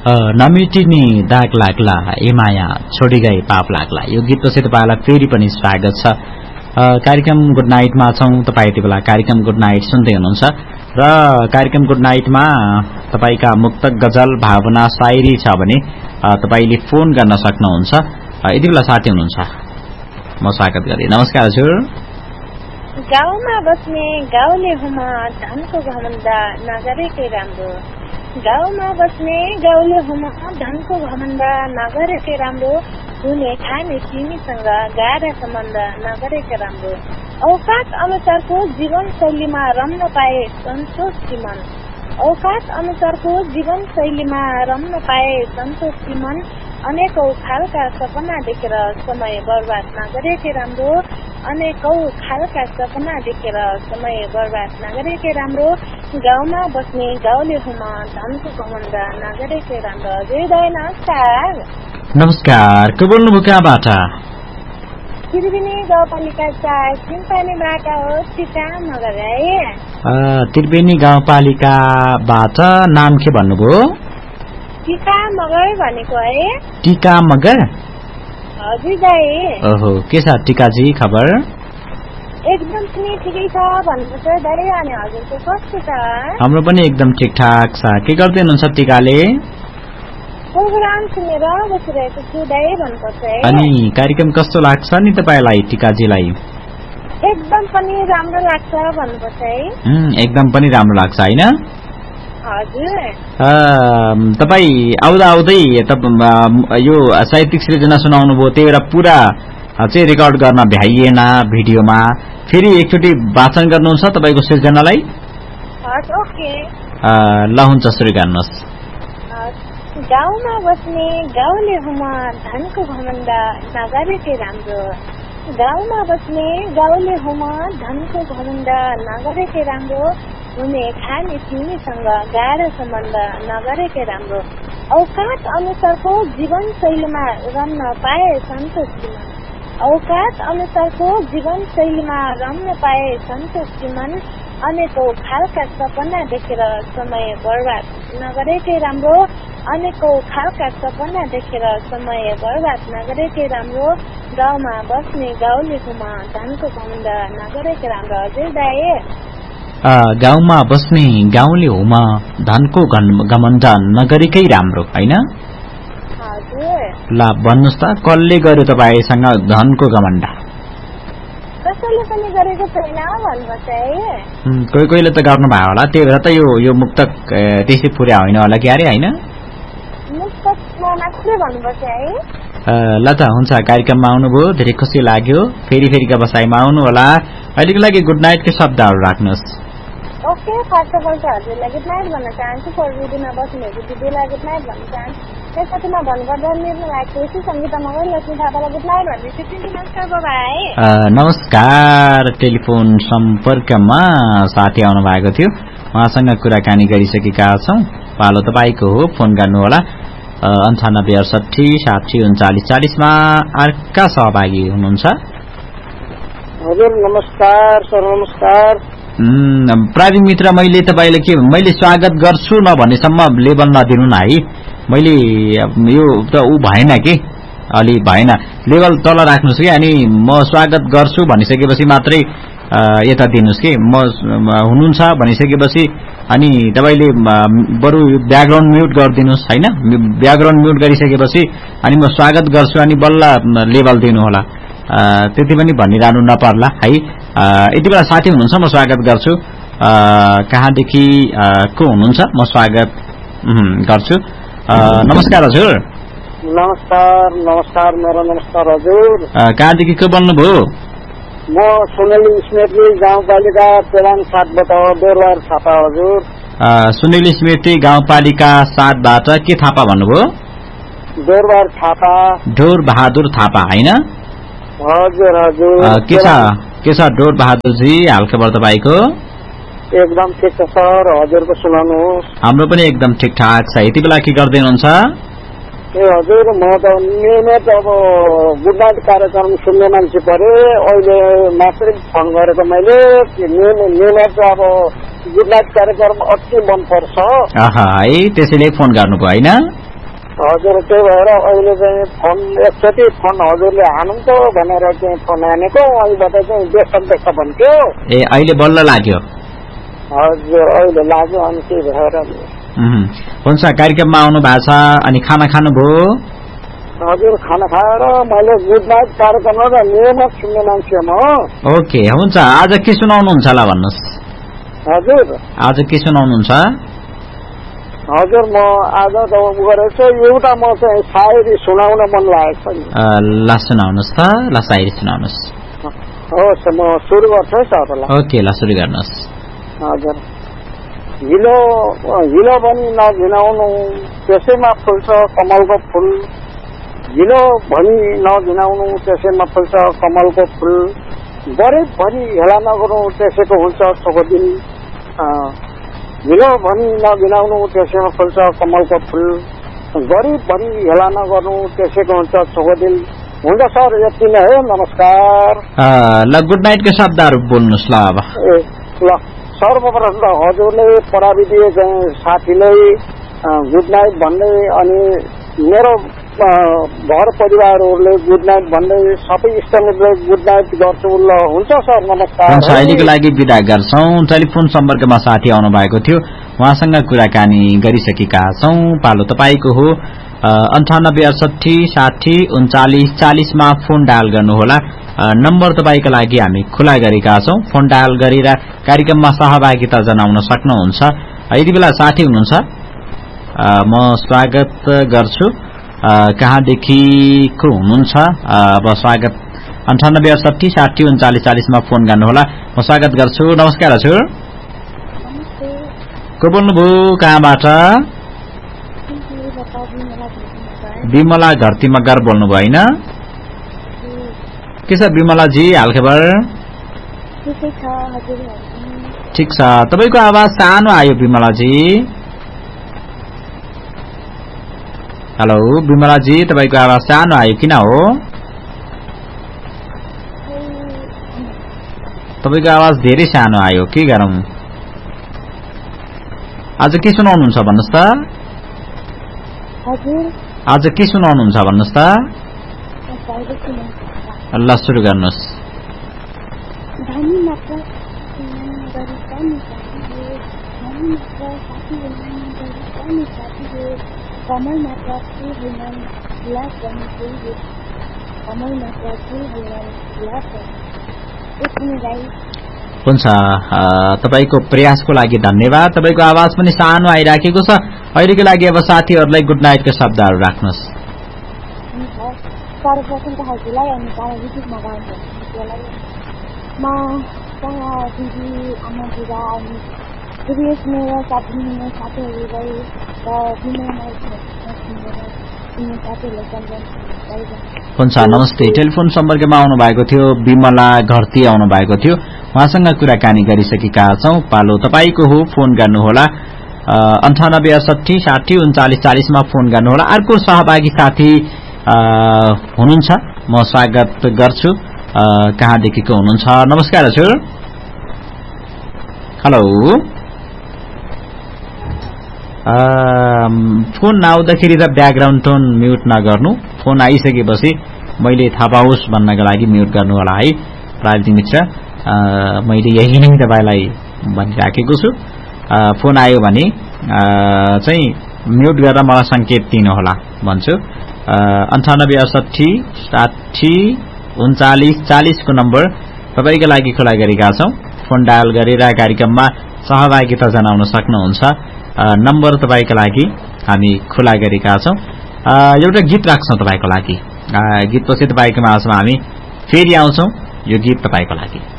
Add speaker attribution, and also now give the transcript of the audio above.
Speaker 1: नमिटिनी दाग लाग्ला ए माया छोडी गए पाप लाग्ला यो गीतपछि तपाईँलाई फेरि पनि स्वागत छ। कार्यक्रम गुड नाइटमा छौं। तपाईँ यति बेला कार्यक्रम गुड नाइट सुन्दै हुनुहुन्छ र कार्यक्रम गुड नाइटमा तपाईका मुक्तक गजल भावना शायरी छ भने तपाईले फोन गर्न सक्नुहुन्छ। यति बेला साथी हुनुहुन्छ, म स्वागत गरे। नमस्कार हजुर।
Speaker 2: गाउँमा बस्ने गाउँले हुमा धनको घमण्ड नगरेकै राम्रो। गाउँमा बस्ने गाउँले हुमा धनको घमण्ड नगरेकै राम्रो। हुने खाने तिमीसँग गाह्रा सम्बन्ध नगरेकै राम्रो। औकात अनुसारको जीवन शैलीमा रम्न पाए सन्तोषी मन। औकात अनुसारको जीवन शैलीमा रम्न पाए सन्तोषी मन। अनेकौं खालका सपना देखेर समय बर्बाद नगरेकै राम्रो। अनेकौं खालका सपना देखेर समय बर्बाद नगरेकै राम्रो। गाउँमा बस्ने गाउँले हुमा धनको घमण्ड नगरेकै राम्रो। हजुर नमस्कार।
Speaker 1: नमस्कार, को बोल्नुभयो कहाँबाट?
Speaker 2: त्रिवेणी गाउँपालिका 4 सिम्पानीबाट हो, टिका मगर है।
Speaker 1: त्रिवेणी गाउँपालिकाबाट नाम के भन्नुभयो?
Speaker 2: टिका मगर भनेको है।
Speaker 1: टिका मगर?
Speaker 2: हजुर दाइ।
Speaker 1: ओहो, के छ टिकाजी खबर?
Speaker 2: एकदम पनि ठिकै छ भन्नुहुन्छ दाइ। अनि हजुरको कस्तो छ?
Speaker 1: हाम्रो पनि एकदम ठिकठाक छ। के गर्दै हुनुहुन्छ टिकाले?
Speaker 2: प्रोग्राम सुनेर बसिरहेको छु दाइ भन्नुपर्छ है।
Speaker 1: अनि कार्यक्रम कस्तो लाग्छ नि तपाईलाई टिकाजीलाई?
Speaker 2: एकदम पनि राम्रो लाग्छ भन्नुपर्छ है।
Speaker 1: एकदम पनि राम्रो लाग्छ हैन?
Speaker 2: हजुर।
Speaker 1: तपाई आउँदा आउँदै यो साहित्यिक सृजना सुनाउनु भयो, त्यही भएर पुरा चाहिँ रेकर्ड गर्न भ्याइएन भिडियोमा। फेरि एकचोटि वाचन गर्नुहुन्छ तपाईको सृजनालाई?
Speaker 2: ओके।
Speaker 1: ल हुन्छ, सुरु गर्नुहोस्।
Speaker 2: गाउँमा बस्ने गाउँले हुमा धनको घमण्ड नगरेकै राम्रो। गाउँमा बस्ने गाउँले हुमा धनको घमण्ड नगरेकै राम्रो। हुने खाने तिमीसँग गाह्रो सम्बन्ध नगरेकै राम्रो। औकात अनुसारको जीवन शैलीमा रम्न पाए सन्तोषी मन। औकात अनुसारको जीवन शैलीमा रम्न पाए सन्तोषी मन। अनेकौं खालका सपना देखेर समय बर्बाद नगरेकै राम्रो। अनेकौं खालका सपना देखेर समय बर्बाद नगरेकै राम्रो। गाउँमा बस्ने गाउँले हुमा धनको घमण्ड नगरेकै राम्रो। हजुर दाइ।
Speaker 1: गाउँमा बस्ने गाउँले हुमा धनको घमण्ड नगरेकै राम्रो हैन?
Speaker 2: हजुर।
Speaker 1: ल भन्नुस् त, कसले गर्यो तपाईसँग धनको घमण्ड?
Speaker 2: कसैले पनि गरेको छैन भन्नुपर्छ है।
Speaker 1: कोही कोहीले त गर्नु भयो होला, त्यही भएर त यो मुक्तक त्यसै पुरा होइन होला कि अरे हैन?
Speaker 2: मुक्तकमा मात्रै भन्नुपर्छ है।
Speaker 1: ल त हुन्छ, कार्यक्रममा आउनुभयो, धेरै खुसी लाग्यो। फेरिका बसाइमा आउनु होला। अहिलेको लागि गुड नाइटकै शब्दहरू राख्नुहोस्।
Speaker 2: ओके, फर्स्ट अफ अल त हजुरलाई गुड नाइट भन्न चाहन्छु। प्रविधिमा बस्नेहरू दिदीलाई गुड नाइट भन्न चाहन्छु। त्यसपछि म भन्नुपर्दा निर्णय भएको छु सङ्गीता मगर लक्ष्मी थापालाई गुड नाइट भन्दैछु। नमस्कार बाबाई।
Speaker 1: नमस्कार। टेलिफोन सम्पर्कमा साथी आउनु भएको थियो, उहाँसँग कुराकानी गरिसकेका छौं। पालो तपाईको हो, फोन गर्नुहोला 9868 70 39 40 मा। अर्का सहभागी हुनुहुन्छ।
Speaker 3: हजुर नमस्कार सर। नमस्कार।
Speaker 1: प्राविधिक मित्र, मैले स्वागत गर्छु नभनेसम्म लेबल नदिनु न है। मैले यो त ऊ भएन कि, अलि भएन, लेबल तल राख्नुस् कि। अनि म स्वागत गर्छु भनिसकेपछि मात्रै यता दिनुस् कि। म हुनुहुन्छ भनिसकेपछि अनि तपाईले बरु ब्याकग्राउन्ड म्युट गरिदिनुस् हैन? ब्याकग्राउन्ड म्युट गरिसकेपछि अनि म स्वागत गर्छु अनि बल्ल लेबल दिनु होला। त्यति पनि भनिरहनु नपर्ला है। यति बेला साथी हुनुहुन्छ, म स्वागत गर्छु। कहाँदेखि को हुनुहुन्छ? म स्वागत गर्छु। नमस्कार हजुर।
Speaker 3: नमस्कार। नमस्कार। मेरो नमस्कार हजुर।
Speaker 1: कहाँदेखि को बोल्नुभयो?
Speaker 3: म सुनिल स्मृति गाउँपालिका प्रधान 7बाट डोरबहादुर थापा हजुर।
Speaker 1: सुनिल स्मृति गाउँपालिका 7बाट के थापा भन्नुभयो?
Speaker 3: डोरबहादुर थापा।
Speaker 1: डोरबहादुर थापा हैन?
Speaker 3: हजुर हजुर।
Speaker 1: के छ डोर बहादुर जी हालखबर तपाईको?
Speaker 3: एकदम ठिक छ सर। हजुरको सुनाउनुहोस्।
Speaker 1: हाम्रो पनि एकदम ठिकठाक छ। यति बेला के गर्दै हुनुहुन्छ?
Speaker 3: ए हजुर, म त नियमित अब गुड नाइट कार्यक्रम सुन्ने मान्छे परे। अहिले मात्रै फोन गरेको मैले। नियमित अब गुड नाइट कार्यक्रम अति मनपर्छ।
Speaker 1: है, त्यसैले फोन गर्नुभयो हैन?
Speaker 3: हजुर त्यही भएर अहिले चाहिँ फोन एकचोटि फोन हजुरले हानुहुन्छ भनेर चाहिँ फोन हानेको अहिलेबाट चाहिँ देश भन्थ्यो
Speaker 1: ए अहिले बल्ल लाग्यो
Speaker 3: हजुर अहिले लाग्यो अनि त्यही भएर
Speaker 1: हुन्छ कार्यक्रममा आउनु भएको छ अनि खाना खानुभयो
Speaker 3: हजुर खाना खाएर मैले गुड नाइट कार्यक्रम र नियमित सुन्ने मान्छे म
Speaker 1: ओके हुन्छ आज के सुनाउनुहुन्छ होला भन्नुहोस्
Speaker 3: हजुर
Speaker 1: आज के सुनाउनुहुन्छ
Speaker 3: हजुर म आज त गरेको एउटा म चाहिँ सायरी सुनाउन मन लागेको छ नि
Speaker 1: ल सुनाउनुहोस् त ल सायरी सुनाउनुहोस्
Speaker 3: हवस् म सुरु गर्छु है सरलाई
Speaker 1: ओके ल सुरु गर्नुहोस्
Speaker 3: हजुर हिलो भनी नघिनाउनु त्यसैमा फुल्छ कमलको फुल हिलो भनी नघिनाउनु त्यसैमा फुल्छ कमलको फुल गरिब भनी हेला नगर्नु त्यसैको हुन्छ छोको दिन हिलो भनी नघिनाउनु त्यसैमा फुल्छ कमलको फुल गरिब भनी हेला नगर्नु त्यसैको हुन्छ छोको दिल हुन्छ सर यति नै हो नमस्कार
Speaker 1: ल गुड नाइटको शब्दहरू बोल्नुहोस् ल अब
Speaker 3: ए ल सर्वप्रथम त हजुरले प्रविधि साथीलाई गुड नाइट भन्दै अनि मेरो घर परिवारहरूले गुड नाइट भन्दै सबै इष्टमित्रले गुड नाइट गर्छु ल हुन्छ सर नमस्कार
Speaker 1: अहिलेको लागि बिदा गर्छौं टेलिफोन सम्पर्कमा साथी आउनु भएको थियो उहाँसँग कुराकानी गरिसकेका छौं पालो तपाईको हो 9868 60 39 40 मा फोन डायल गर्नुहोला नम्बर तपाईको लागि हामी खुला गरेका छौं फोन डायल गरेर कार्यक्रममा सहभागिता जनाउन सक्नुहुन्छ यति बेला साथी हुनुहुन्छ म स्वागत गर्छु कहाँदेखि को हुनुहुन्छ अब स्वागत 9868 60 39 40 मा फोन गर्नुहोला म स्वागत गर्छु नमस्कार हजुर को बोल्नुभयो कहाँबाट विमला घरती मगर बोल्नुभयो हैन के छ विमला जी हालखबर ठीक छ तपाईको आवाज सानो आयो विमला जी हेलो विमला जी तपाईको आवाज सानो आयो किन हो तपाईको आवाज धेरै सानो आयो के गरौं आज के सुनाउनुहुन्छ भन्नुस् त
Speaker 2: हजुर
Speaker 1: आज के सुनाउनुहुन्छ भन्नुस् त ल सुरु गर्नुस्
Speaker 2: धनी मात्र गरी पनि साथीले धनी मात्र साथी हुन् गरी पनि साथीले कमल मात्र फुल हुन् लाज गर्ने कोहीले कमल मात्र फुल हुन् लाज गर्ने
Speaker 1: हुन्छ तपाईको प्रयासको लागि धन्यवाद तपाईको आवाज पनि सानो आइराखेको छ अहिलेको लागि अब साथीहरुलाई गुड नाइटको शब्दहरु राख्नुस्
Speaker 2: सर्वप्रथम त हजुरलाई अनि प्राविधिकमा गाउँछु म दिदी आमा बुबा अनि विदेश मेरो साथीहरूलाई
Speaker 1: हुन्छ नमस्ते टेलिफोन सम्पर्कमा आउनु भएको थियो विमला घरती आउनु भएको थियो उहाँसँग कुराकानी गरिसकेका छौं पालो तपाईको हो फोन गर्नुहोला 9868 60 39 40 मा फोन गर्नुहोला अर्को सहभागी साथी हुनुहुन्छ म स्वागत गर्छु कहाँदेखिको हुनुहुन्छ नमस्कार हजुर हेलो फोन नआउँदाखेरि त ब्याकग्राउन्ड टोन म्युट नगर्नु फोन आइसकेपछि मैले थाहा पाओस् भन्नको लागि म्युट गर्नु होला है प्राविधिक मित्र मैले यही नै तपाईलाई भनिराखेको छु फोन आयो भने चाहिँ म्युट गरेर मलाई संकेत दिनु होला भन्छु 9868 60 39 40 को नम्बर तपाईको लागि खुला गरेका छौं फोन डायल गरेर कार्यक्रममा सहभागिता जनाउन सक्नुहुन्छ नम्बर तपाईको लागि हामी खुला गरेका छौं एउटा गीत राख्छौं तपाईको लागि गीतपछि तपाईको माझमा हामी फेरि आउँछौं यो गीत तपाईको लागि